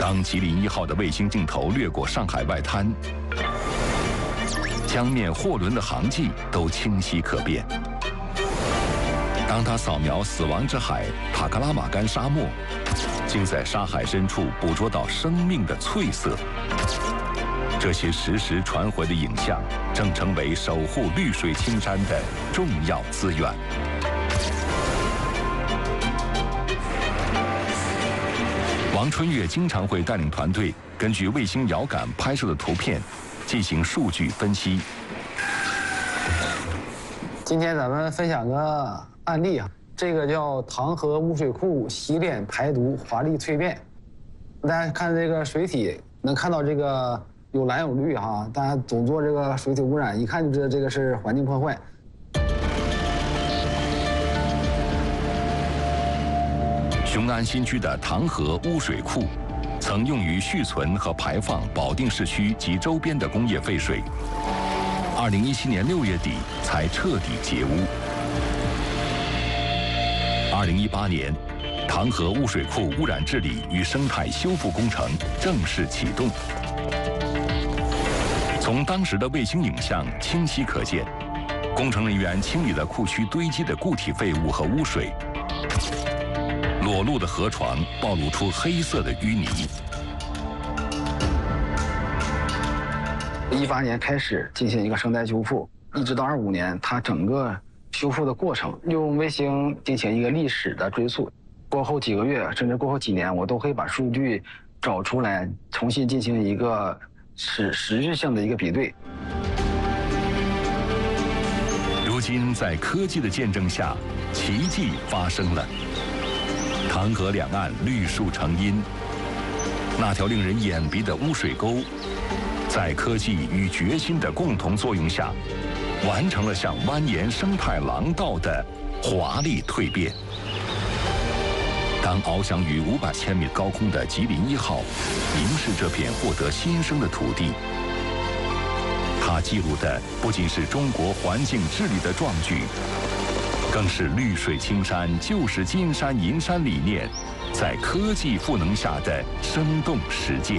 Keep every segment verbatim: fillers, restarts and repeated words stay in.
当吉林一号的卫星镜头掠过上海外滩，江面货轮的航迹都清晰可辨。当它扫描死亡之海塔克拉玛干沙漠，竟在沙海深处捕捉到生命的翠色。这些实时传回的影像，正成为守护绿水青山的重要资源。王春月经常会带领团队根据卫星遥感拍摄的图片进行数据分析。 今天咱们分享个案例啊，这个叫唐河污水库洗脸排毒华丽蜕变。大家看这个水体，能看到这个有蓝有绿哈，大家总做这个水体污染，一看就知道这个是环境破坏。 雄安新区的唐河污水库，曾用于蓄存和排放保定市区及周边的工业废水。二零一七年六月底才彻底截污。二零一八年，唐河污水库污染治理与生态修复工程正式启动。从当时的卫星影像清晰可见，工程人员清理了库区堆积的固体废物和污水。裸露的河床暴露出黑色的淤泥。 一八年开始进行一个生态修复，一直到二五年，它整个修复的过程用卫星进行一个历史的追溯。过后几个月，甚至过后几年，我都可以把数据找出来，重新进行一个实实质性的一个比对。 如今，在科技的见证下，奇迹发生了。唐河两岸绿树成荫，那条令人眼鼻的污水沟，在科技与决心的共同作用下，完成了向蜿蜒生态廊道的华丽蜕变。当翱翔于五百千米高空的吉林一号凝视这片获得新生的土地，它记录的不仅是中国环境治理的壮举，更是绿水青山就是金山银山理念在科技赋能下的生动实践。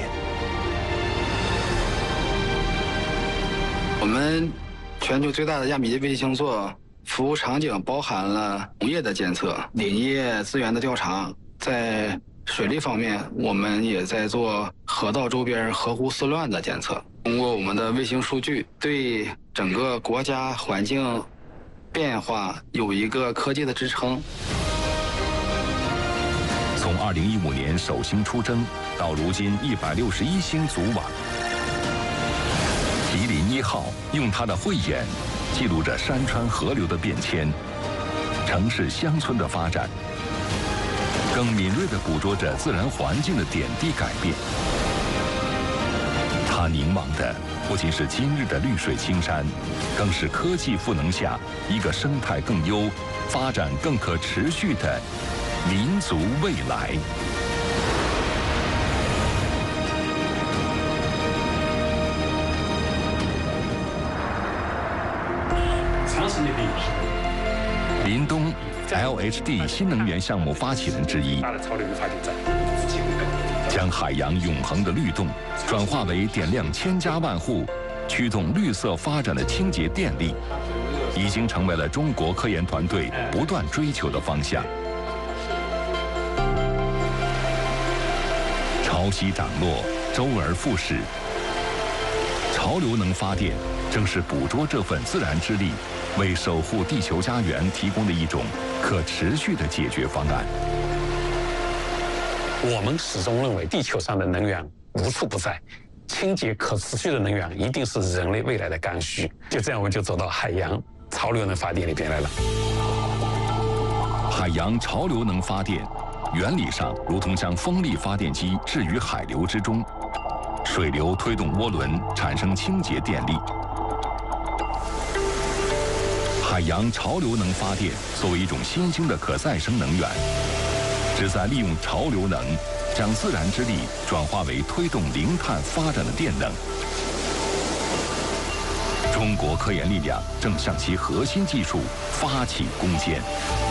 我们全球最大的亚米级卫星座服务场景包含了农业的监测、林业资源的调查，在水利方面，我们也在做河道周边河湖丝乱的监测。通过我们的卫星数据，对整个国家环境变化有一个科技的支撑。 从二零一五年首星出征到如今一百六十一星组网，吉林一号用它的慧眼记录着山川河流的变迁，城市乡村的发展，更敏锐地捕捉着自然环境的点滴改变。它凝望的不仅是今日的绿水青山，更是科技赋能下一个生态更优、发展更可持续的民族未来。林东 L H D 新能源项目发起人之一，将海洋永恒的律动转化为点亮千家万户、驱动绿色发展的清洁电力，已经成为了中国科研团队不断追求的方向。潮汐涨落，周而复始。潮流能发电正是捕捉这份自然之力，为守护地球家园提供的一种可持续的解决方案。 我们始终认为地球上的能源无处不在，清洁可持续的能源一定是人类未来的刚需。就这样，我们就走到海洋潮流能发电里边来了。 海洋潮流能发电，原理上如同将风力发电机置于海流之中，水流推动涡轮产生清洁电力。海洋潮流能发电作为一种新兴的可再生能源，旨在利用潮流能将自然之力转化为推动零碳发展的电能。中国科研力量正向其核心技术发起攻坚。